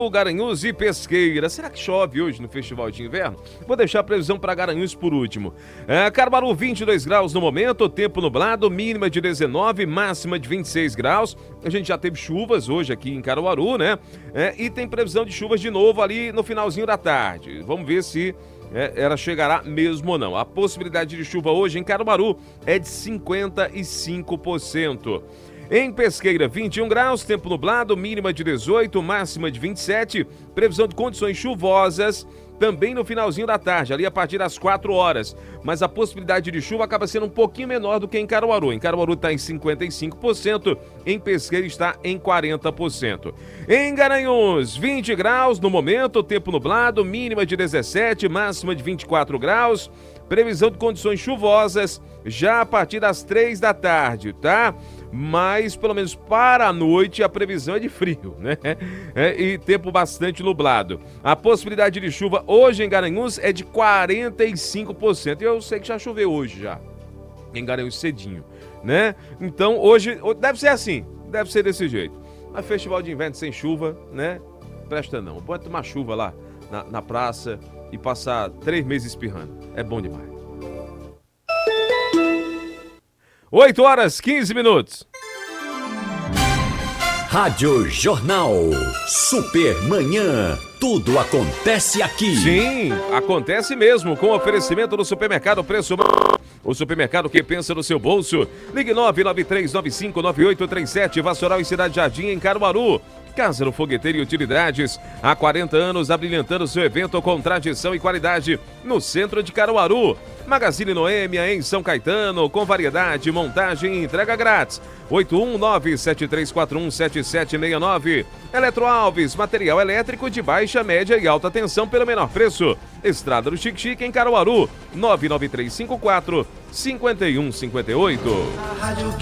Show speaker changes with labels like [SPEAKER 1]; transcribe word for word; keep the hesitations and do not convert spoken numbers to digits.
[SPEAKER 1] Garanhuns e Pesqueira. Será que chove hoje no Festival de Inverno? Vou deixar a previsão para Garanhuns por último. É, Caruaru, vinte e dois graus no momento, tempo nublado, mínima de dezenove, máxima de vinte e seis graus. A gente já teve chuvas hoje aqui em Caruaru, né? É, e tem previsão de chuvas de novo ali no finalzinho da tarde. Vamos ver se é, ela chegará mesmo ou não. A possibilidade de chuva hoje em Caruaru é de cinquenta e cinco por cento. Em Pesqueira, vinte e um graus, tempo nublado, mínima de dezoito, máxima de vinte e sete, previsão de condições chuvosas também no finalzinho da tarde, ali a partir das quatro horas. Mas a possibilidade de chuva acaba sendo um pouquinho menor do que em Caruaru. Em Caruaru está em cinquenta e cinco por cento, em Pesqueira está em quarenta por cento. Em Garanhuns, vinte graus no momento, tempo nublado, mínima de dezessete, máxima de vinte e quatro graus. Previsão de condições chuvosas já a partir das três da tarde, tá? Mas, pelo menos para a noite, a previsão é de frio, né? É, e tempo bastante nublado. A possibilidade de chuva hoje em Garanhuns é de quarenta e cinco por cento. Eu sei que já choveu hoje, já. Em Garanhuns cedinho, né? Então, hoje, deve ser assim, deve ser desse jeito. Mas festival de inverno sem chuva, né? Presta não. Pode tomar chuva lá na, na praça e passar três meses espirrando. É bom demais. oito horas, quinze minutos.
[SPEAKER 2] Rádio Jornal. Supermanhã. Tudo acontece aqui.
[SPEAKER 1] Sim, acontece mesmo, com oferecimento do Supermercado Preço. O supermercado que pensa no seu bolso. Ligue nove nove três nove cinco nove oito três sete, Vassoural e Cidade Jardim, em Caruaru. Casa do Fogueteiro e Utilidades, há quarenta anos abrilhantando seu evento com tradição e qualidade no centro de Caruaru. Magazine Noêmia em São Caetano, com variedade, montagem e entrega grátis. oito um nove sete três quatro um sete sete seis nove. Eletro Alves, material elétrico de baixa, média e alta tensão pelo menor preço. Estrada do Chique Chique em Caruaru, nove nove três cinco quatro cinco um cinco oito.